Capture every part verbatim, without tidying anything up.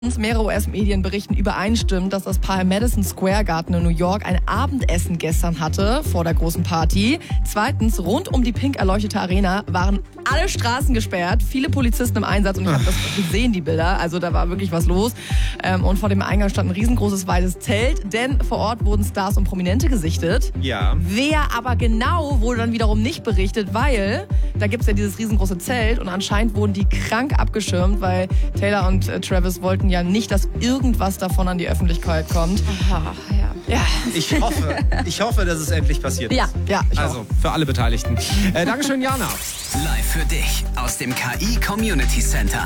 Mehrere U S-Medien berichten übereinstimmend, dass das Paar im Madison Square Garden in New York ein Abendessen gestern hatte vor der großen Party. Zweitens, rund um die pink erleuchtete Arena waren alle Straßen gesperrt, viele Polizisten im Einsatz und ich habe das gesehen, die Bilder, also da war wirklich was los. Und vor dem Eingang stand ein riesengroßes weißes Zelt, denn vor Ort wurden Stars und Prominente gesichtet. Ja. Wer aber genau, wurde dann wiederum nicht berichtet, weil da gibt es ja dieses riesengroße Zelt und anscheinend wurden die krank abgeschirmt, weil Taylor und äh, Travis wollten ja nicht, dass irgendwas davon an die Öffentlichkeit kommt. Aha, ja. Ja. Ich hoffe, ich hoffe, dass es endlich passiert ist. Ja, ja. Ich Also, für alle Beteiligten. Äh, Dankeschön, Jana. Live für dich aus dem K I Community Center.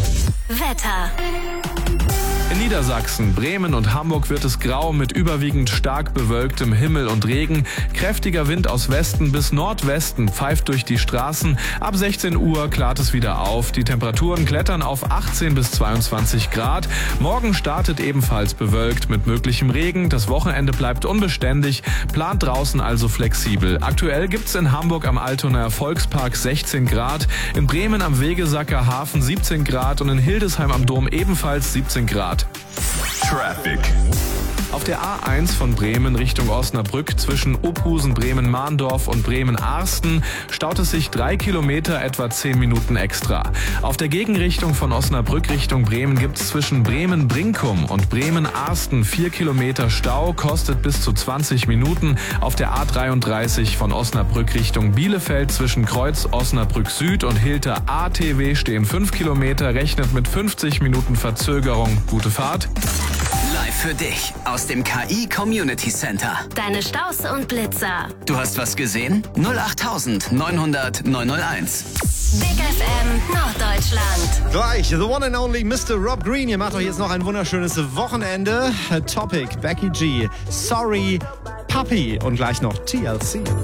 Wetter. In Niedersachsen, Bremen und Hamburg wird es grau mit überwiegend stark bewölktem Himmel und Regen. Kräftiger Wind aus Westen bis Nordwesten pfeift durch die Straßen. Ab sechzehn Uhr klart es wieder auf. Die Temperaturen klettern auf achtzehn bis zweiundzwanzig Grad. Morgen startet ebenfalls bewölkt mit möglichem Regen. Das Wochenende bleibt unbeständig. Plant draußen also flexibel. Aktuell gibt's in Hamburg am Altonaer Volkspark sechzehn Grad. In Bremen am Wegesacker Hafen siebzehn Grad und in Hildesheim am Dom ebenfalls siebzehn Grad. Traffic. Auf der A eins von Bremen Richtung Osnabrück zwischen Ophusen, Bremen-Mahndorf und Bremen-Arsten staut es sich drei Kilometer, etwa zehn Minuten extra. Auf der Gegenrichtung von Osnabrück Richtung Bremen gibt es zwischen Bremen-Brinkum und Bremen-Arsten vier Kilometer Stau, kostet bis zu zwanzig Minuten. Auf der A dreiunddreißig von Osnabrück Richtung Bielefeld zwischen Kreuz Osnabrück Süd und Hilter A T W stehen fünf Kilometer, rechnet mit fünfzig Minuten Verzögerung. Gute Fahrt. Live für dich aus dem K I Community Center. Deine Staus und Blitzer. Du hast was gesehen? null acht neunhundert neunhunderteins. Big F M Norddeutschland. Gleich, the one and only Mister Rob Green. Ihr macht euch jetzt noch ein wunderschönes Wochenende. Topic, Becky G, Sorry, Puppy und gleich noch T L C.